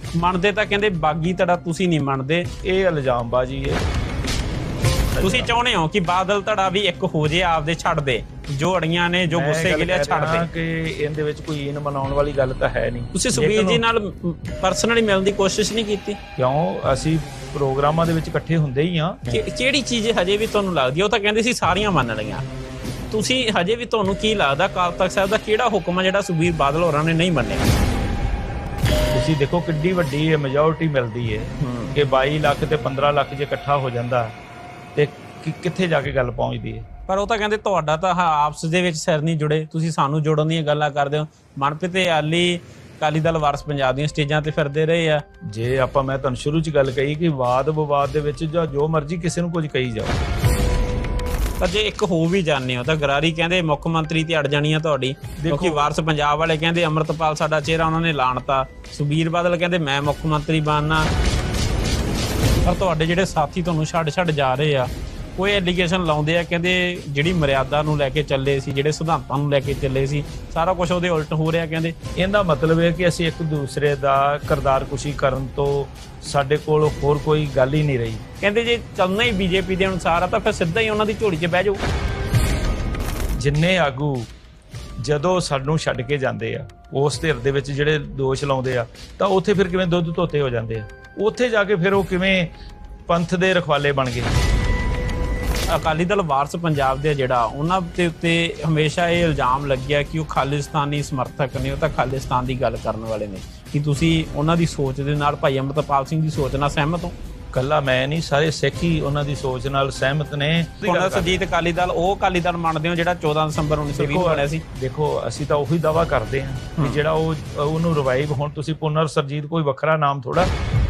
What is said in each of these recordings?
ਮੰਨਦੇ ਤਾਂ ਕਹਿੰਦੇ ਬਾਗੀ ਧੜਾ ਤੁਸੀਂ ਨਹੀਂ ਮੰਨਦੇ। ਇਹ ਇਲਜ਼ਾਮਬਾਜ਼ੀ ਹੈ। ਤੁਸੀਂ ਚਾਹੁੰਦੇ ਹੋ ਕਿ ਬਾਦਲ ਧੜਾ ਵੀ ਇੱਕ ਹੋ ਜੇ, ਆਪਦੇ ਛੱਡ ਦੇ ਜੋ ਅੜੀਆਂ ਨੇ, ਜੋ ਗੁੱਸੇ ਗਿਲੇ ਛੱਡ ਦੇ। ਕਿ ਇਹਦੇ ਵਿੱਚ ਕੋਈ ਈਨ ਮਨਾਉਣ ਵਾਲੀ ਗੱਲ ਤਾਂ ਹੈ ਨਹੀਂ। ਤੁਸੀਂ ਸੁਖਬੀਰ ਜੀ ਨਾਲ ਪਰਸਨਲੀ ਮਿਲਣ ਦੀ ਕੋਸ਼ਿਸ਼ ਨਹੀਂ ਕੀਤੀ? ਕਿਉਂ, ਅਸੀਂ ਪ੍ਰੋਗਰਾਮਾਂ ਦੇ ਵਿੱਚ ਇਕੱਠੇ ਹੁੰਦੇ ਹੀ ਆ। ਕਿਹੜੀ ਚੀਜ਼ ਹਜੇ ਵੀ ਤੁਹਾਨੂੰ ਲੱਗਦੀ? ਉਹ ਤਾਂ ਕਹਿੰਦੇ ਸੀ ਸਾਰੀਆਂ ਮੰਨ ਲਈਆਂ, ਤੁਸੀਂ ਹਜੇ ਵੀ ਤੁਹਾਨੂੰ ਕੀ ਲੱਗਦਾ ਅਕਾਲ ਤਖਤ ਸਾਹਿਬ ਦਾ ਕਿਹੜਾ ਹੁਕਮ ਆ ਜਿਹੜਾ ਸੁਖਬੀਰ ਬਾਦਲ ਹੋਰਾਂ ਨੇ ਨਹੀਂ ਮੰਨਿਆ? ਤੁਸੀਂ ਦੇਖੋ ਕਿੱਡੀ ਵੱਡੀ ਮੈਜੋਰਟੀ ਮਿਲਦੀ ਹੈ ਕਿ 22 ਲੱਖ ਤੇ 15 ਲੱਖ ਜੇ ਇਕੱਠਾ ਹੋ ਜਾਂਦਾ ਤੇ ਕਿੱਥੇ ਜਾ ਕੇ ਗੱਲ ਪਹੁੰਚਦੀ ਹੈ। ਪਰ ਉਹ ਤਾਂ ਕਹਿੰਦੇ ਤੁਹਾਡਾ ਤਾਂ ਆਪਸ ਦੇ ਵਿੱਚ ਸਿਰ ਨਹੀਂ ਜੁੜੇ, ਤੁਸੀਂ ਸਾਨੂੰ ਜੋੜਨ ਦੀਆਂ ਗੱਲਾਂ ਕਰਦੇ ਹੋ। ਮਨਪ੍ਰੀਤ ਆਲੀ ਅਕਾਲੀ ਦਲ ਵਾਰਸ ਪੰਜਾਬ ਦੀਆਂ ਸਟੇਜਾਂ ਤੇ ਫਿਰਦੇ ਰਹੇ ਆ। ਜੇ ਆਪਾਂ, ਮੈਂ ਤੁਹਾਨੂੰ ਸ਼ੁਰੂ 'ਚ ਗੱਲ ਕਹੀ ਕਿ ਵਾਦ ਵਿਵਾਦ ਦੇ ਵਿੱਚ ਜੋ ਮਰਜ਼ੀ ਕਿਸੇ ਨੂੰ ਕੁਝ ਕਹੀ ਜਾਓ, ਪਰ ਜੇ ਇੱਕ ਹੋ ਵੀ ਜਾਂਦੇ ਹੋ ਤਾਂ ਗਰਾਰੀ ਕਹਿੰਦੇ ਮੁੱਖ ਮੰਤਰੀ ਤੇ ਅੜ ਜਾਣੀ ਆ ਤੁਹਾਡੀ, ਕਿਉਂਕਿ ਵਾਰਸ ਪੰਜਾਬ ਵਾਲੇ ਕਹਿੰਦੇ ਅੰਮ੍ਰਿਤਪਾਲ ਸਾਡਾ ਚਿਹਰਾ ਉਹਨਾਂ ਨੇ ਲਾਣਤਾ, ਸੁਖਬੀਰ ਬਾਦਲ ਕਹਿੰਦੇ ਮੈਂ ਮੁੱਖ ਮੰਤਰੀ ਬਣਨਾ। ਪਰ ਤੁਹਾਡੇ ਜਿਹੜੇ ਸਾਥੀ ਤੁਹਾਨੂੰ ਛੱਡ ਜਾ ਰਹੇ ਆ, ਉਹ ਐਲੀਗੇਸ਼ਨ ਲਾਉਂਦੇ ਆ, ਕਹਿੰਦੇ ਜਿਹੜੀ ਮਰਿਆਦਾ ਨੂੰ ਲੈ ਕੇ ਚੱਲੇ ਸੀ, ਜਿਹੜੇ ਸਿਧਾਂਤਾਂ ਨੂੰ ਲੈ ਕੇ ਚੱਲੇ ਸੀ, ਸਾਰਾ ਕੁਝ ਉਹਦੇ ਉਲਟ ਹੋ ਰਿਹਾ। ਕਹਿੰਦੇ ਇਹਦਾ ਮਤਲਬ ਹੈ ਕਿ ਅਸੀਂ ਇੱਕ ਦੂਸਰੇ ਦਾ ਕਿਰਦਾਰਕੁਸ਼ੀ ਕਰਨ ਤੋਂ ਸਾਡੇ ਕੋਲ ਹੋਰ ਕੋਈ ਗੱਲ ਹੀ ਨਹੀਂ ਰਹੀ। ਕਹਿੰਦੇ ਜੇ ਚੱਲਣਾ ਹੀ ਬੀਜੇਪੀ ਦੇ ਅਨੁਸਾਰ ਆ ਤਾਂ ਫਿਰ ਸਿੱਧਾ ਹੀ ਉਹਨਾਂ ਦੀ ਝੋਲੀ 'ਚ ਬਹਿ ਜਾਓ। ਜਿੰਨੇ ਆਗੂ ਜਦੋਂ ਸਾਨੂੰ ਛੱਡ ਕੇ ਜਾਂਦੇ ਆ, ਉਸ ਧਿਰ ਦੇ ਵਿੱਚ ਜਿਹੜੇ ਦੋਸ਼ ਲਾਉਂਦੇ ਆ, ਤਾਂ ਉੱਥੇ ਫਿਰ ਕਿਵੇਂ ਦੁੱਧ ਧੋਤੇ ਹੋ ਜਾਂਦੇ ਆ। ਉੱਥੇ ਜਾ ਕੇ ਫਿਰ ਉਹ ਕਿਵੇਂ ਪੰਥ ਦੇ ਰਖਵਾਲੇ ਬਣ ਗਏ। ਅਕਾਲੀ ਦਲ ਵਾਰਸ ਪੰਜਾਬ ਦੇ ਜਿਹੜਾ ਉਹਨਾਂ ਦੇ ਉੱਤੇ ਹਮੇਸ਼ਾ ਇਹ ਇਲਜ਼ਾਮ ਲੱਗਿਆ ਕਿ ਉਹ ਖਾਲਿਸਤਾਨੀ ਸਮਰਥਕ ਨੇ, ਉਹ ਤਾਂ ਖਾਲਿਸਤਾਨ ਦੀ ਗੱਲ ਕਰਨ ਵਾਲੇ ਨੇ। ਕਿ ਤੁਸੀਂ ਉਹਨਾਂ ਦੀ ਸੋਚ ਦੇ ਨਾਲ, ਭਾਈ ਅੰਮ੍ਰਿਤਪਾਲ ਸਿੰਘ ਦੀ ਸੋਚ ਨਾਲ ਸਹਿਮਤ ਹੋ? ਕੱਲਾ ਮੈਂ ਨਹੀਂ, ਸਾਰੇ ਸਿੱਖ ਹੀ ਉਹਨਾਂ ਦੀ ਸੋਚ ਨਾਲ ਸਹਿਮਤ ਨੇ। ਸੁਰਜੀਤ ਅਕਾਲੀ ਦਲ ਉਹ ਅਕਾਲੀ ਦਲ ਮੰਨਦੇ ਹੋ ਜਿਹੜਾ 14 ਦਸੰਬਰ 1920 ਬਣਿਆ ਸੀ? ਦੇਖੋ ਅਸੀਂ ਤਾਂ ਉਹੀ ਦਾਵਾ ਕਰਦੇ ਹਾਂ ਕਿ ਜਿਹੜਾ ਉਹਨੂੰ ਰਿਵਾਈਵ, ਹੁਣ ਤੁਸੀਂ ਪੁਨਰ ਸਰਜੀਤ ਕੋਈ ਵੱਖਰਾ ਨਾਮ ਥੋੜਾ।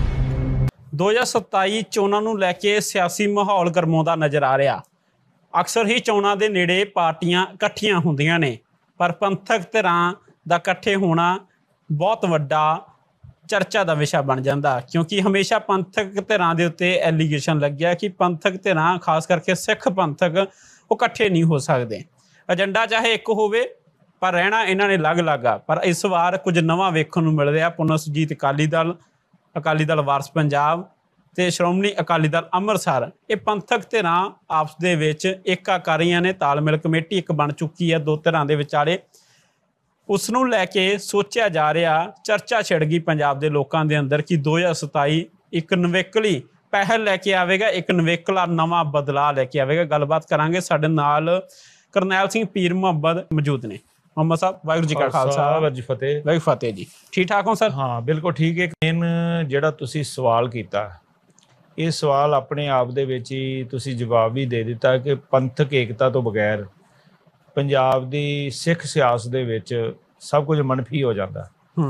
2027 ਚੋਣਾਂ ਨੂੰ ਲੈ ਕੇ ਸਿਆਸੀ ਮਾਹੌਲ ਗਰਮਾਉਂਦਾ ਨਜ਼ਰ ਆ ਰਿਹਾ। ਅਕਸਰ ਹੀ ਚੋਣਾਂ ਦੇ ਨੇੜੇ ਪਾਰਟੀਆਂ ਇਕੱਠੀਆਂ ਹੁੰਦੀਆਂ ਨੇ, ਪਰ ਪੰਥਕ ਧਿਰਾਂ ਦਾ ਇਕੱਠੇ ਹੋਣਾ ਬਹੁਤ ਵੱਡਾ ਚਰਚਾ ਦਾ ਵਿਸ਼ਾ ਬਣ ਜਾਂਦਾ, ਕਿਉਂਕਿ ਹਮੇਸ਼ਾ ਪੰਥਕ ਧਿਰਾਂ ਦੇ ਉੱਤੇ ਐਲੀਗੇਸ਼ਨ ਲੱਗਿਆ ਕਿ ਪੰਥਕ ਧਿਰਾਂ, ਖਾਸ ਕਰਕੇ ਸਿੱਖ ਪੰਥਕ, ਉਹ ਇਕੱਠੇ ਨਹੀਂ ਹੋ ਸਕਦੇ। ਏਜੰਡਾ ਚਾਹੇ ਇੱਕ ਹੋਵੇ ਪਰ ਰਹਿਣਾ ਇਹਨਾਂ ਨੇ ਅਲੱਗ-ਅਲੱਗ ਆ। ਪਰ ਇਸ ਵਾਰ ਕੁਝ ਨਵਾਂ ਵੇਖਣ ਨੂੰ ਮਿਲ ਰਿਹਾ। ਪੁਨਰ ਸੁਰਜੀਤ ਅਕਾਲੀ ਦਲ ਵਾਰਸ ਪੰਜਾਬ ਤੇ ਸ਼੍ਰੋਮਣੀ ਅਕਾਲੀ ਦਲ ਅੰਮ੍ਰਿਤਸਰ, ਇਹ ਪੰਥਕ ਧਿਰਾਂ ਆਪਸ ਦੇ ਵਿੱਚ ਏਕਾ ਕਰ ਰਹੀਆਂ ਨੇ। ਤਾਲਮੇਲ ਕਮੇਟੀ ਇੱਕ ਬਣ ਚੁੱਕੀ ਹੈ ਦੋ ਧਿਰਾਂ ਦੇ ਵਿਚਾਲੇ। ਉਸ ਨੂੰ ਲੈ ਕੇ ਸੋਚਿਆ ਜਾ ਰਿਹਾ, ਚਰਚਾ ਛਿੜ ਗਈ ਪੰਜਾਬ ਦੇ ਲੋਕਾਂ ਦੇ ਅੰਦਰ ਕਿ 2027 ਇੱਕ ਨਵੇਕਲੀ ਪਹਿਲ ਲੈ ਕੇ ਆਵੇਗਾ, ਇੱਕ ਨਵੇਕਲਾ ਨਵਾਂ ਬਦਲਾਅ ਲੈ ਕੇ ਆਵੇਗਾ। ਗੱਲਬਾਤ ਕਰਾਂਗੇ। ਸਾਡੇ ਨਾਲ ਕਰਨੈਲ ਸਿੰਘ ਪੀਰ ਮੁਹੰਮਦ ਮੌਜੂਦ ਨੇ। ਮੁਹੰਮਦ ਸਾਹਿਬ, ਵਾਹਿਗੁਰੂ ਜੀ ਕਾ ਖਾਲਸਾ, ਵਾਹਿਗੁਰੂ ਜੀ ਫਤਿਹ। ਵਾਹਿਗੁਰੂ ਫਤਿਹ ਜੀ। ਠੀਕ ਠਾਕ ਹੋ ਸਰ? ਹਾਂ ਬਿਲਕੁਲ ਠੀਕ ਹੈ। ਜਿਹੜਾ ਤੁਸੀਂ ਸਵਾਲ ਕੀਤਾ, ਇਹ ਸਵਾਲ ਆਪਣੇ ਆਪ ਦੇ ਵਿੱਚ ਹੀ ਤੁਸੀਂ ਜਵਾਬ ਵੀ ਦੇ ਦਿੱਤਾ ਕਿ ਪੰਥਕ ਏਕਤਾ ਤੋਂ ਬਗੈਰ ਪੰਜਾਬ ਦੀ ਸਿੱਖ ਸਿਆਸਤ ਦੇ ਵਿੱਚ ਸਭ ਕੁਝ ਮਨਫੀ ਹੋ ਜਾਂਦਾ।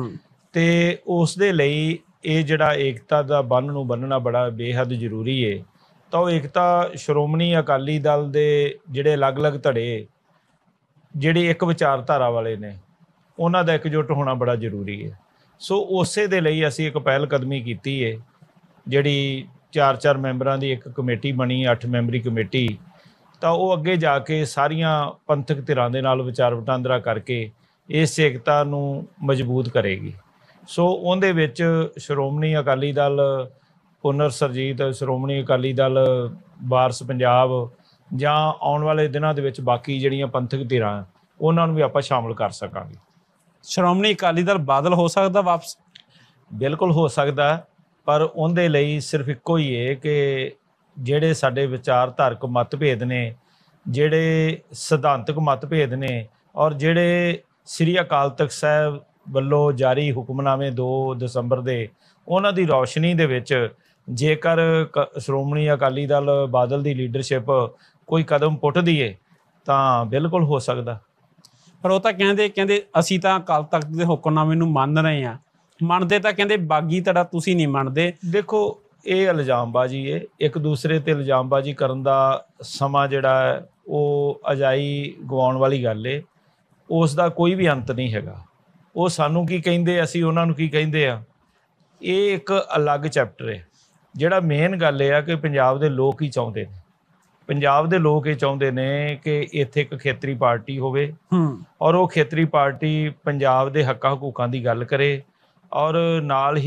ਤੇ ਉਸ ਦੇ ਲਈ ਇਹ ਜਿਹੜਾ ਏਕਤਾ ਦਾ ਬੰਨ੍ਹ ਨੂੰ ਬੰਨ੍ਹਣਾ ਬੜਾ ਬੇਹੱਦ ਜ਼ਰੂਰੀ ਹੈ। ਤਾਂ ਉਹ ਏਕਤਾ ਸ਼੍ਰੋਮਣੀ ਅਕਾਲੀ ਦਲ ਦੇ ਜਿਹੜੇ ਅਲੱਗ-ਅਲੱਗ ਧੜੇ, ਜਿਹੜੇ ਇੱਕ ਵਿਚਾਰਧਾਰਾ ਵਾਲੇ ਨੇ, ਉਹਨਾਂ ਦਾ ਇਕਜੁੱਟ ਹੋਣਾ ਬੜਾ ਜ਼ਰੂਰੀ ਹੈ। ਸੋ ਉਸੇ ਦੇ ਲਈ ਅਸੀਂ ਇੱਕ ਪਹਿਲ ਕਦਮੀ ਕੀਤੀ ਹੈ, ਜਿਹੜੀ 4 ਮੈਂਬਰਾਂ ਦੀ ਇੱਕ ਕਮੇਟੀ ਬਣੀ, 8 ਮੈਂਬਰੀ ਕਮੇਟੀ। ਤਾਂ ਉਹ ਅੱਗੇ ਜਾ ਕੇ ਸਾਰੀਆਂ ਪੰਥਕ ਧਿਰਾਂ ਦੇ ਨਾਲ ਵਿਚਾਰ ਵਟਾਂਦਰਾ ਕਰਕੇ ਇਸ ਏਕਤਾ ਨੂੰ ਮਜ਼ਬੂਤ ਕਰੇਗੀ। ਸੋ ਉਹਦੇ ਵਿੱਚ ਸ਼੍ਰੋਮਣੀ ਅਕਾਲੀ ਦਲ ਪੁਨਰ ਸਰਜੀਤ, ਸ਼੍ਰੋਮਣੀ ਅਕਾਲੀ ਦਲ ਵਾਰਸ ਪੰਜਾਬ, ਜਾਂ ਆਉਣ ਵਾਲੇ ਦਿਨਾਂ ਦੇ ਵਿੱਚ ਬਾਕੀ ਜਿਹੜੀਆਂ ਪੰਥਕ ਧਿਰਾਂ, ਉਹਨਾਂ ਨੂੰ ਵੀ ਆਪਾਂ ਸ਼ਾਮਲ ਕਰ ਸਕਾਂਗੇ। ਸ਼੍ਰੋਮਣੀ ਅਕਾਲੀ ਦਲ ਬਾਦਲ ਹੋ ਸਕਦਾ ਵਾਪਸ? ਬਿਲਕੁਲ ਹੋ ਸਕਦਾ, ਪਰ ਉਹਦੇ ਲਈ ਸਿਰਫ ਇੱਕੋ ਹੀ ਹੈ ਕਿ ਜਿਹੜੇ ਸਾਡੇ ਵਿਚਾਰਧਾਰਕ ਮਤਭੇਦ ਨੇ, ਜਿਹੜੇ ਸਿਧਾਂਤਕ ਮਤਭੇਦ ਨੇ, ਔਰ ਜਿਹੜੇ ਸ੍ਰੀ ਅਕਾਲ ਤਖਤ ਸਾਹਿਬ ਵੱਲੋਂ ਜਾਰੀ ਹੁਕਮਨਾਮੇ 2 ਦਸੰਬਰ ਦੇ, ਉਹਨਾਂ ਦੀ ਰੌਸ਼ਨੀ ਦੇ ਵਿੱਚ ਜੇਕਰ ਸ਼੍ਰੋਮਣੀ ਅਕਾਲੀ ਦਲ ਬਾਦਲ ਦੀ ਲੀਡਰਸ਼ਿਪ ਕੋਈ ਕਦਮ ਪੁੱਟਦੀ ਹੈ ਤਾਂ ਬਿਲਕੁਲ ਹੋ ਸਕਦਾ। ਪਰ ਉਹ ਤਾਂ ਕਹਿੰਦੇ ਅਸੀਂ ਤਾਂ ਅਕਾਲ ਤਖਤ ਦੇ ਹੁਕਮਨਾਮੇ ਨੂੰ ਮੰਨ ਰਹੇ ਹਾਂ। ਮੰਨਦੇ ਤਾਂ ਕਹਿੰਦੇ ਬਾਗੀ ਧੜਾ ਤੁਸੀਂ ਨਹੀਂ ਮੰਨਦੇ। ਦੇਖੋ ਇਹ ਇਲਜ਼ਾਮਬਾਜ਼ੀ ਹੈ। ਇੱਕ ਦੂਸਰੇ ਤੇ ਇਲਜ਼ਾਮਬਾਜ਼ੀ ਕਰਨ ਦਾ ਸਮਾਂ ਜਿਹੜਾ ਹੈ ਉਹ ਅਜਾਈ ਗਵਾਉਣ ਵਾਲੀ ਗੱਲ ਹੈ। ਉਸ ਦਾ ਕੋਈ ਵੀ ਅੰਤ ਨਹੀਂ ਹੈਗਾ। ਉਹ ਸਾਨੂੰ ਕੀ ਕਹਿੰਦੇ, ਅਸੀਂ ਉਹਨਾਂ ਨੂੰ ਕੀ ਕਹਿੰਦੇ ਆ, ਇਹ ਇੱਕ ਅਲੱਗ ਚੈਪਟਰ ਹੈ। ਜਿਹੜਾ ਮੇਨ ਗੱਲ ਇਹ ਆ ਕਿ ਪੰਜਾਬ ਦੇ ਲੋਕ ਹੀ ਚਾਹੁੰਦੇ ਨੇ, ਪੰਜਾਬ ਦੇ ਲੋਕ ਇਹ ਚਾਹੁੰਦੇ ਨੇ ਕਿ ਇੱਥੇ ਇੱਕ ਖੇਤਰੀ ਪਾਰਟੀ ਹੋਵੇ, ਔਰ ਉਹ ਖੇਤਰੀ ਪਾਰਟੀ ਪੰਜਾਬ ਦੇ ਹੱਕਾਂ ਹਕੂਕਾਂ ਦੀ ਗੱਲ ਕਰੇ, ਔਰ ਨਾਲ ਹੀ